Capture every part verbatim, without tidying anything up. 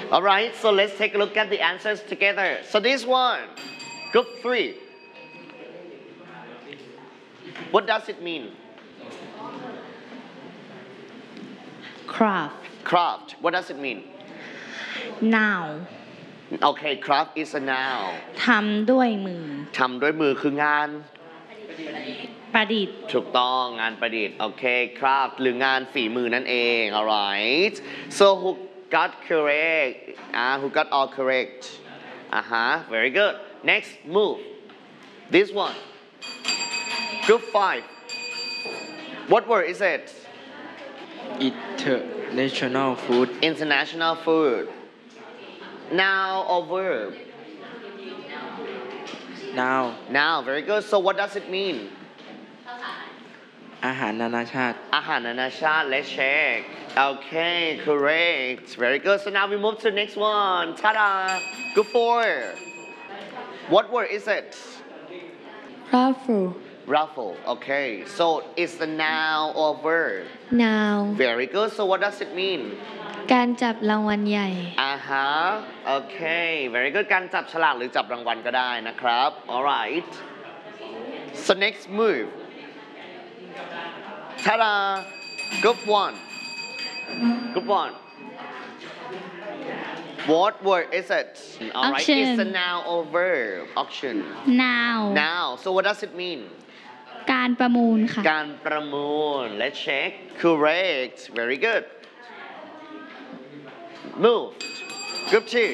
All right, so let's take a look at the answers together. So this one, group three. What does it mean? craft Craft. What does it mean? now Okay, craft is a noun. ทำด้วยมือทำด้วยมือคืองานประดิษฐ์ถูกต้องงานประดิษฐ์โอเค craft หรืองานฝีมือนั่นเอง alright so who got correct อ่า who got all correct อ่าฮะ very good next move this one group five what word is it international food international food noun or verb now noun very good so what does it mean อาหารนานาชาติอาหารนานาชาติ let's check okay correct very good so now we move to the next one ta-da good four what word is it raffle raffle okay so it's the noun or verb now very good so what does it mean การจับรางวัลใหญ่อ่าฮะ okay very good การจับฉลากหรือจับรางวัลก็ได้นะครับ alright so next move ta-da group one group one what word is it alright Auction. it's a noun or verb auction now now so what does it mean การประมูลค่ะการประมูล let's check correct very good move group two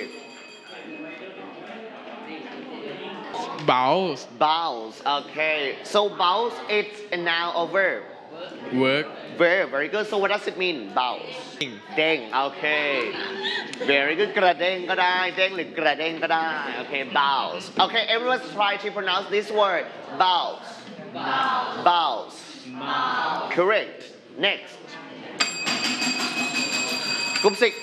Bows, bows okay so bows it's a noun or verb work, verb very good so what does it mean bows เด้ง okay very good กระเด้งก็ได้เด้งหรือกระเด้งก็ได้ okay bows okay everyone try to pronounce this word bows bows correct next group six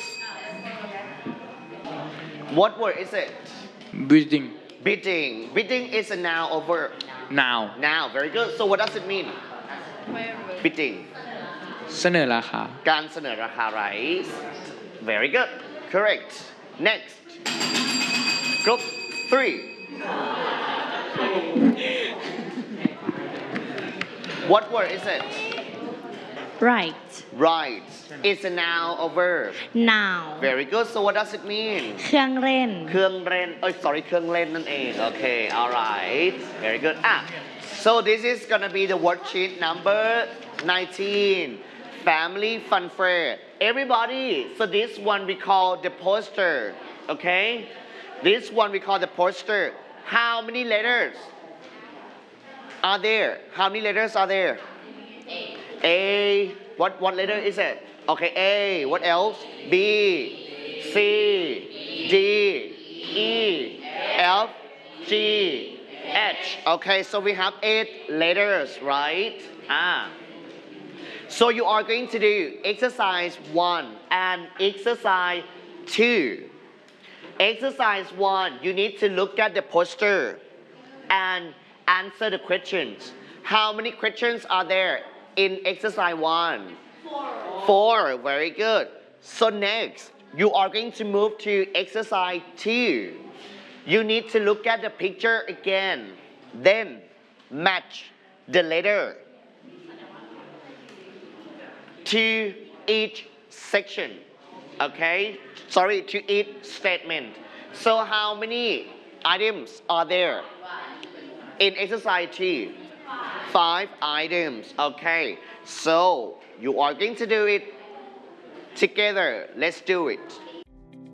what word is it building bidding bidding is a noun or verb now noun very good so what does it mean bidding เสนอราคาการเสนอราคา right very good correct next group three what word is it right right it's a noun or verb now very good so what does it mean เครื่องเล่นเครื่องเล่นเอ้ย sorry เครื่องเล่นนั่นเอง okay alright very good อ่ะ so this is gonna be the worksheet number nineteen family fun fair everybody so this one we call the poster okay this one we call the poster how many letters are there how many letters are there A what what letter is it okay A what else B C D E F G H okay so we have eight letters right ah so you are going to do exercise one and exercise two exercise one you need to look at the poster and answer the questions how many questions are there in exercise one four very good so next you are going to move to exercise two you need to look at the picture again then match the letter to each section okay sorry to each statement so how many items are there in exercise two five items okay so you are going to do it together let's do it